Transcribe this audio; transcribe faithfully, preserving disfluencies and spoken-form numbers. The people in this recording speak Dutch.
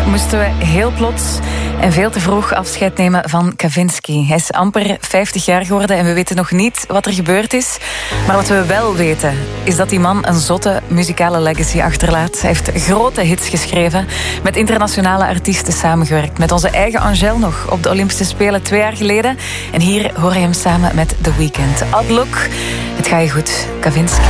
moesten we heel plots en veel te vroeg afscheid nemen van Kavinsky. Hij is amper vijftig jaar geworden en we weten nog niet wat er gebeurd is. Maar wat we wel weten, is dat die man een zotte muzikale legacy achterlaat. Hij heeft grote hits geschreven, met internationale artiesten samengewerkt. Met onze eigen Angèle nog op de Olympische Spelen twee jaar geleden. En hier hoor je hem samen met The Weeknd. Outlook, het gaat je goed, Kavinsky.